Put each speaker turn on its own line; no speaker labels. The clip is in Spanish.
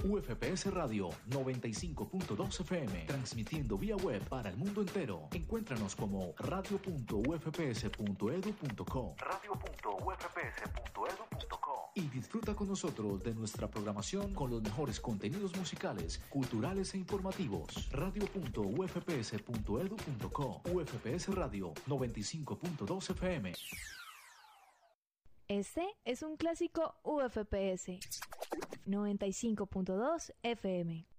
UFPS Radio 95.2 FM, transmitiendo vía web para el mundo entero. Encuéntranos como radio.ufps.edu.co. Radio.ufps.edu.co. Y disfruta con nosotros de nuestra programación con los mejores contenidos musicales, culturales e informativos. Radio.ufps.edu.co. UFPS Radio 95.2 FM.
Este es un clásico UFPS 95.2 FM.